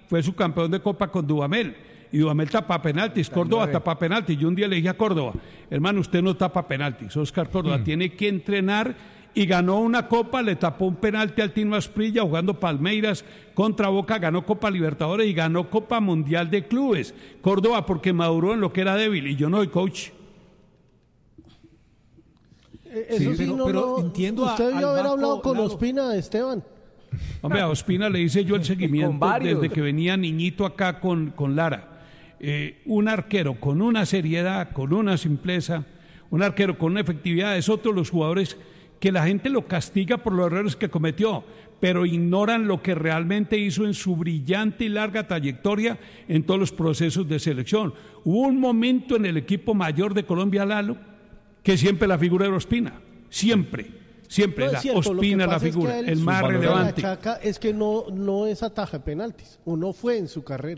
fue subcampeón de Copa con Dudamel. Y Dudamel tapa penaltis, Córdoba tapa penaltis. Yo un día le dije a Córdoba, hermano, usted no tapa penaltis, Oscar Córdoba tiene que entrenar, y ganó una copa, le tapó un penalti al Tino Asprilla jugando Palmeiras contra Boca, ganó Copa Libertadores y ganó Copa Mundial de Clubes. Córdoba porque maduró en lo que era débil, y yo no soy coach. Eso sí, pero entiendo. Usted debió haber hablado con Ospina, Esteban. Hombre, a Ospina le hice yo el seguimiento desde que venía niñito acá con Lara. Un arquero con una seriedad, con una simpleza, un arquero con una efectividad, es otro de los jugadores que la gente lo castiga por los errores que cometió, pero ignoran lo que realmente hizo en su brillante y larga trayectoria en todos los procesos de selección. Hubo un momento en el equipo mayor de Colombia, Lalo, que siempre la figura era Ospina, siempre era Ospina la figura, el más relevante. La chaca es que no es ataja penaltis, o no fue en su carrera.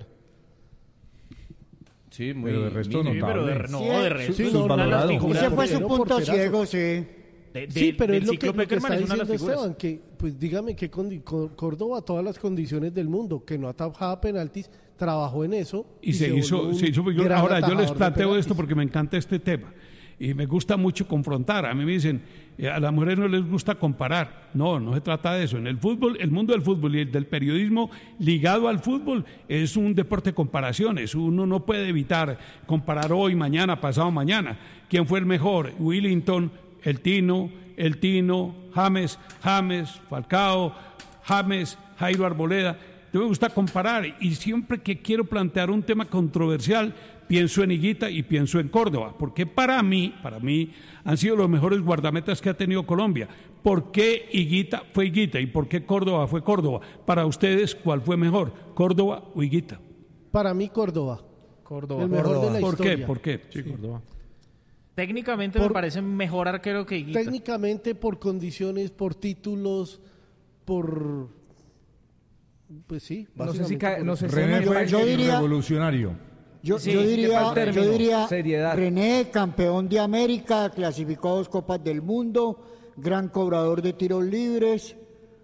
Sí, muy pero de resto notable. De resto sí, ese fue su punto ciego, sí. Sí, pero es lo que está es una de diciendo las figuras. Esteban, que pues dígame que Córdoba todas las condiciones del mundo, que no atajaba penaltis, trabajó en eso. Y se hizo ahora yo les planteo esto porque me encanta este tema. Y me gusta mucho confrontar. A mí me dicen, a las mujeres no les gusta comparar. No se trata de eso. En el fútbol, el mundo del fútbol y el del periodismo ligado al fútbol es un deporte de comparaciones. Uno no puede evitar comparar hoy, mañana, pasado mañana. ¿Quién fue el mejor? Willington, el Tino, James, Falcao, Jairo Arboleda. Me gusta comparar, y siempre que quiero plantear un tema controversial pienso en Higuita y pienso en Córdoba, porque para mí han sido los mejores guardametas que ha tenido Colombia. ¿Por qué Higuita fue Higuita y por qué Córdoba fue Córdoba? Para ustedes, ¿cuál fue mejor, Córdoba o Higuita? Para mí Córdoba. El mejor de la historia. ¿Por qué? Sí, Córdoba. Técnicamente me parece mejor arquero que Higuita. Técnicamente, por condiciones, por títulos, pues sí. No sé si René fue revolucionario. Yo diría seriedad. René, campeón de América, clasificó a 2 Copas del Mundo, gran cobrador de tiros libres,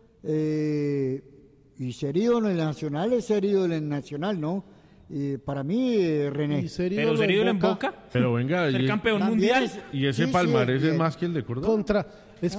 y ser ídolo en el Nacional es ser ídolo en el Nacional, ¿no? Para mí, René. Pero ser ídolo en Boca. Pero venga, ser campeón mundial. Y ese palmarés es más que el de Córdoba. Es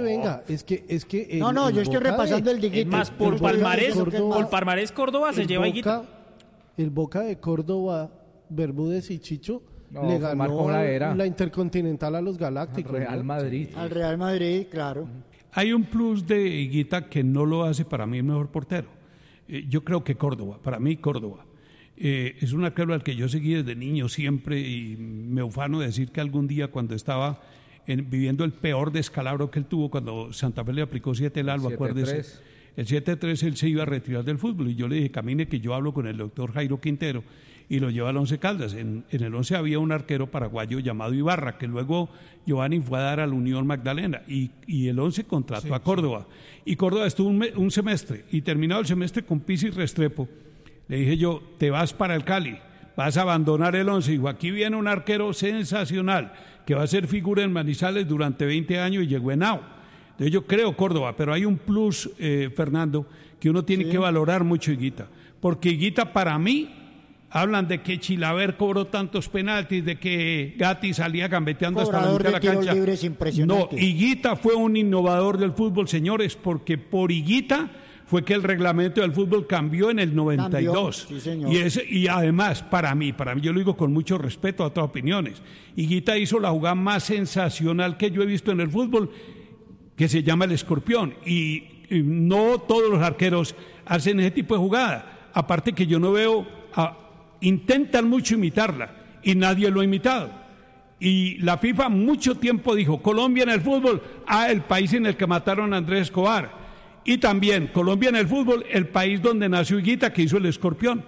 que No, yo estoy repasando el Higuita. Es más, por palmarés Córdoba se lleva Higuita. El Boca de Córdoba, Bermúdez y Chicho le ganó la Intercontinental a los Galácticos. Al Real Madrid, claro. Hay un plus de Higuita que no lo hace para mí el mejor portero. Yo creo que para mí Córdoba. Es un arquero al que yo seguí desde niño siempre, y me ufano de decir que algún día, cuando estaba viviendo el peor descalabro que él tuvo, cuando Santa Fe le aplicó 7 al Alba, acuérdese. El 7-3 él se iba a retirar del fútbol, y yo le dije, camine que yo hablo con el doctor Jairo Quintero, y lo lleva al Once Caldas. En el Once había un arquero paraguayo llamado Ibarra, que luego Giovanni fue a dar a la Unión Magdalena, y el Once contrató a Córdoba. Y Córdoba estuvo un semestre, y terminado el semestre con Pizzi y Restrepo, le dije yo, te vas para el Cali, vas a abandonar el Once. Dijo, aquí viene un arquero sensacional, que va a ser figura en Manizales durante 20 años, y llegó en Henao. Entonces yo creo Córdoba, pero hay un plus, Fernando, que uno tiene que valorar mucho Higuita, porque Higuita, para mí, hablan de que Chilaver cobró tantos penaltis, de que Gatti salía gambeteando hasta la mitad de la cancha. Libres impresionante. No, Higuita fue un innovador del fútbol, señores, porque por Higuita fue que el reglamento del fútbol cambió en el 92. Sí, señor. Y además, para mí, yo lo digo con mucho respeto a otras opiniones, Higuita hizo la jugada más sensacional que yo he visto en el fútbol, que se llama el escorpión, y no todos los arqueros hacen ese tipo de jugada. Aparte que yo no veo, intentan mucho imitarla, y nadie lo ha imitado. Y la FIFA mucho tiempo dijo, Colombia en el fútbol, el país en el que mataron a Andrés Escobar. Y también, Colombia en el fútbol, el país donde nació Higuita, que hizo el escorpión.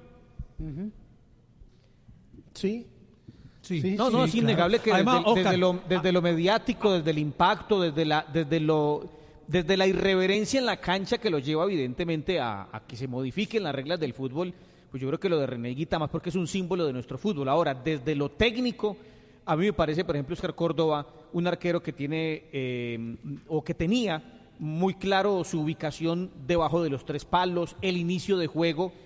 Sí. Es innegable que además, desde lo mediático, desde el impacto, desde la irreverencia en la cancha que lo lleva evidentemente a que se modifiquen las reglas del fútbol, pues yo creo que lo de René Higuita, más porque es un símbolo de nuestro fútbol. Ahora, desde lo técnico, a mí me parece, por ejemplo, Oscar Córdoba, un arquero que tiene o que tenía muy claro su ubicación debajo de los 3 palos, el inicio de juego,